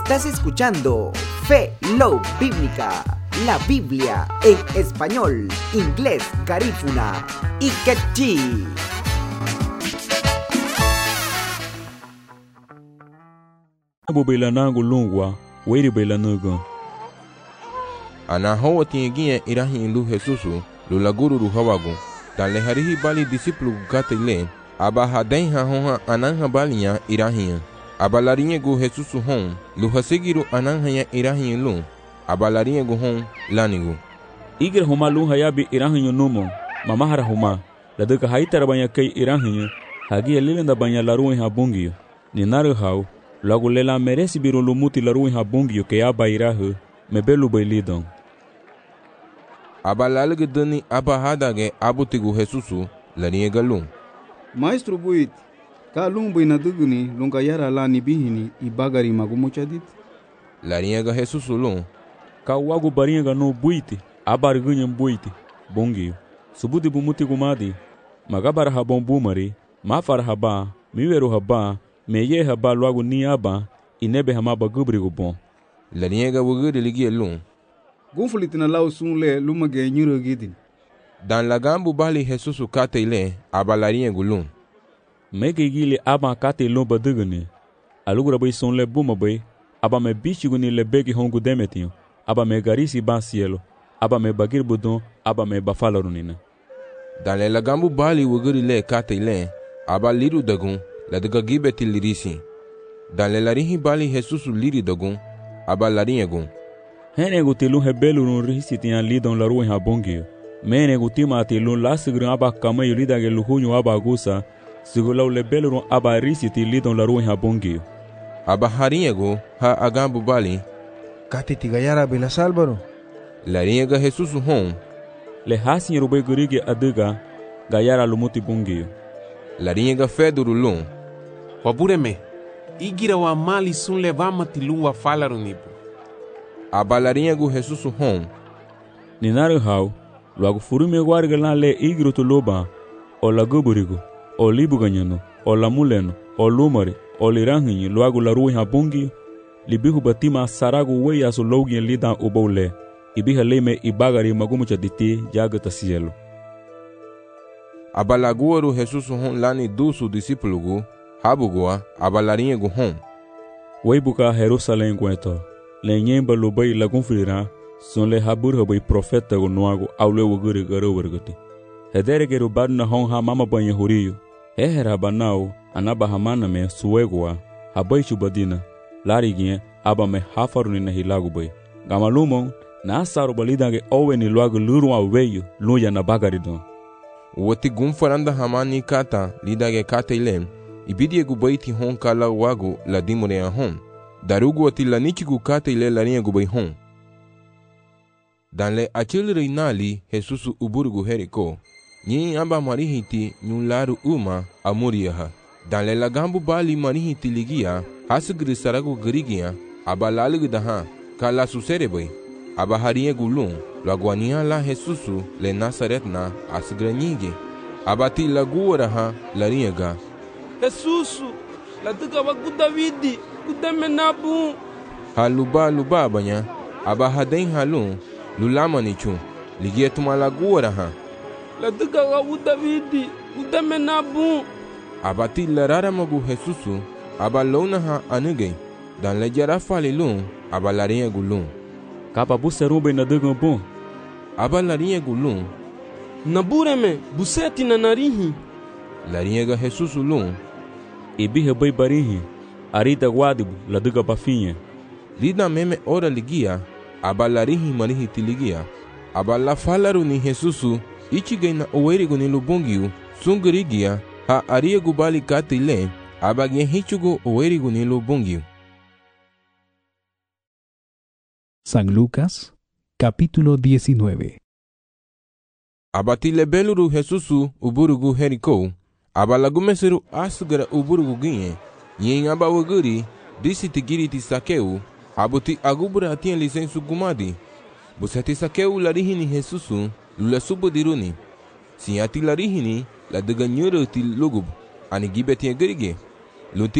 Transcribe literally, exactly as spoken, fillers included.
Estás escuchando Fe Love Bíblica, la Biblia en español, inglés, garífuna y quechí. Bobela nangu lungwa, weri bela nugu. Anaho tiengia irahi lu Jesusu, lu laguru ru hawagu. Dan le harihi bali disiplu gatile, aba hadain ha honha ananha balia irahi. Aba larinye gu Jesusu hon, lu hasigiru ananha ya irahi lu. Aba larinye gu hon lanigu. Igir homa lu hayabi irahi numo, mamahara homa. Ladaka haitara banya kai irahi, hagi lilenda banya laruin ha bungiyo. Ninaru hau. Logo lela merece biru lumuti laruin habungio que aba irahu me belu bailidon. Aba lalge dani aba hadage abutigu Jesusu larinye galum. Maestro buit, ka lumbu ina duguni lunga yara lani bihini ibagari magumuchadit. Larinye ga Jesusu lum. Ka wagu barinha ga no buiti, abar ganham buiti, bongio. Subuti bumuti gumadi, magabar habon bumari, mafar haba, miweru haba, meye haba logo ni aba inebe hamaba gubrigo bon. Larinye wugu ligi lum. Gunfulitina lau sunle lumage nyuro gidin. Dan lagambu bali Jesusu kate ile aba larinye gulum. Mege gili aba kate lom badugani. Alugura bay sunle buma bay, aba me bichiguni le begi hongu demetinho, aba me garisi ba cielo, aba me bagir budon, aba me bafalarunina. Dan le lagambu bali wugu le kate ile aba liru dagun. La daga gibeti lirisi. Dan le larihi bali Jesusu liri dagun, aba larinye gun. Hene gutilu hebelu run risi tiyan lidon laruin habongio. Mene gutima atilu lasigru aba kamayu lidage luhunyu aba agusa, sigulau lebelu run aba risi ti lidon laruin habongio. Aba harinye gu ha agambu bali. Kati tigayara bila salbaro. Larinye ga Jesusu hon. Le hasin rube gurige adiga, gayara lumuti bongio. Larinye ga feduru lum. Wabureme, igira wa mali sun levama tilu wa falaru nipo. Aba larinye gu Jesusu hon. Ninaru hau, logo furume guarga la le igro tu loba, o la guburigo, o libu ganyano, o la muleno, o lumare, o liranginyi, logo la ruin habungi, libihu batima saragu wey asu login lidan ubole, ibiha leme ibagari magumucha diti jagata cielo. Aba laguaru Jesusu hon lani dusu disipulugu, habugua aba larinye gu hon. Weibuka Jerusalem gueto, le nyemba lubay lagun filira, son le habur habay profeta gu nuagu aule wuguri garo wergati. Hedere geru badna hon ha mama banya huriyo, hehera banao anaba hamana me suwegua, habay chubadina, lari gien aba me hafaruni na hilagu bay. Gamalumon, na asaru balidange owe ni luagu luru wa weyo, luya na bagaridon. Wati gumfaranda hamani kata lidage kata ilem, ibidie gubaiti hon kala wagu la dimure hon. Darugu wati lanichigu kata ile larinye gubay hon. Dan le achil reinali Jesusu uburgu heriko, nyi amba marihiti nyularu uma amuriyaha. Dan le lagambu bali marihiti ligia, hasugri saragu garigia, aba lalig daha, kala susere bay. Aba harinye gulum, laguania la Jesusu le Nazaret na asgranyige. Aba ti laguara ha larinye ga. Jesusu, la duka wa Davidi, kudame nabu. Ha luba luba banya, aba hadain halum, lulama nichu, ligie tuma laguara ha. La duka wa Davidi, kudame nabu. Aba ti larara magu Jesusu, aba lona ha anuge, dan le jara fali lum, aba larinye gulum. Kapa busa rube na dugan bon. Aba larinye gulum. Nabureme, buseti na narihi. Larinye ga Jesusu lum. Ibihe bay barihi, arita guadibu la duga bafinha. Lida meme ora ligia, aba larihi marihi tiligia. Aba la falaru ni Jesusu, ichige na owerigu ni lubungiu, sungurigia, ha ariegu bali katile, aba gen hichugu owerigu ni lubungiu. San Lucas, capítulo diecinueve. Abatile beluru Jesusu uburugu heriko, abalagumeseru asugara uburugu ginye, yin abawaguri, disi tigiriti sakeu, abuti agubura atien lisensu gumadi. Busati sakeu larihini Jesusu, lula subudiruni. Sinyati larihini, la deganyuru til lugub, ani gibeti gerige. Lunti